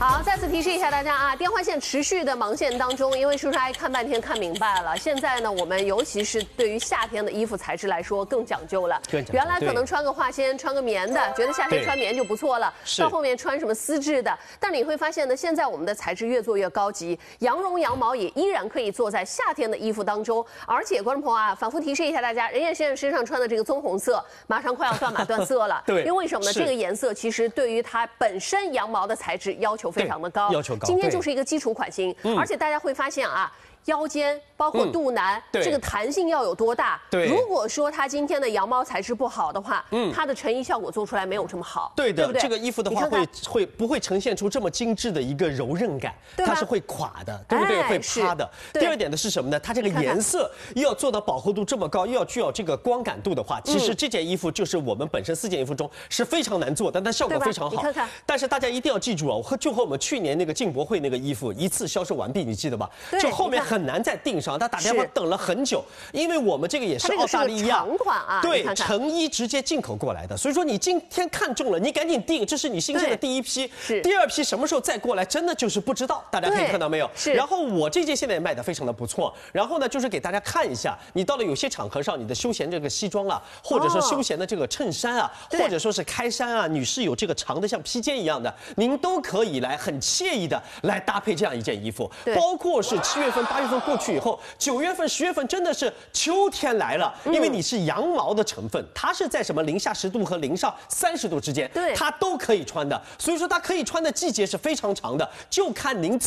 好，再次提示一下大家啊，电话线持续的忙线当中，因为叔叔阿姨看半天看明白了，现在呢，我们尤其是对于夏天的衣服材质来说更讲究了。原来可能穿个化纤、穿个棉的，觉得夏天穿棉就不错了，到后面穿什么丝质的，但你会发现呢，现在我们的材质越做越高级，羊绒、羊毛也依然可以做在夏天的衣服当中。而且观众朋友啊，反复提示一下大家，任燕先生身上穿的这个棕红色，马上快要断码断色了。对，因为为什么呢？这个颜色其实对于它本身羊毛的材质要求非常的高，今天就是一个基础款型，而且大家会发现啊。腰间包括肚腩，这个弹性要有多大？如果说它今天的羊毛材质不好的话，它的成衣效果做出来没有这么好。对的，这个衣服的话不会呈现出这么精致的一个柔韧感，它是会垮的，对不对？会趴的。第二点的是什么呢？它这个颜色又要做到饱和度这么高，又要具有这个光感度的话，其实这件衣服就是我们本身4件衣服中是非常难做的，但效果非常好。但是大家一定要记住啊，就和我们去年那个进博会那个衣服一次销售完毕，你记得吧？就后面很难再订上，他打电话等了很久，因为我们这个也是澳大利亚长款啊，对，成衣直接进口过来的，所以说你今天看中了，你赶紧订，这是你新鲜的第一批，第二批什么时候再过来，真的就是不知道，大家可以看到没有？然后我这件现在也卖得非常的不错，然后呢就是给大家看一下，你到了有些场合上，你的休闲这个西装啊，或者说休闲的这个衬衫啊，或者说是开衫啊，女士有这个长的像披肩一样的，您都可以来很惬意的来搭配这样一件衣服，包括是7月份、8月份过去以后，9月份、10月份真的是秋天来了，因为你是羊毛的成分，它是在什么0°-10度和0°-30度之间，它都可以穿的，所以说它可以穿的季节是非常长的，就看您